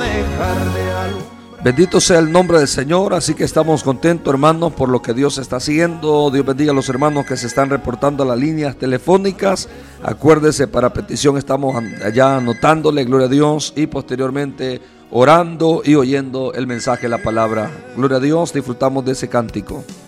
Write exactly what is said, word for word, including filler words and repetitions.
dejarme algo. Bendito sea el nombre del Señor, así que estamos contentos, hermanos, por lo que Dios está haciendo. Dios bendiga a los hermanos que se están reportando a las líneas telefónicas. Acuérdese, para petición estamos allá anotándole, gloria a Dios, y posteriormente orando y oyendo el mensaje de la palabra. Gloria a Dios, disfrutamos de ese cántico.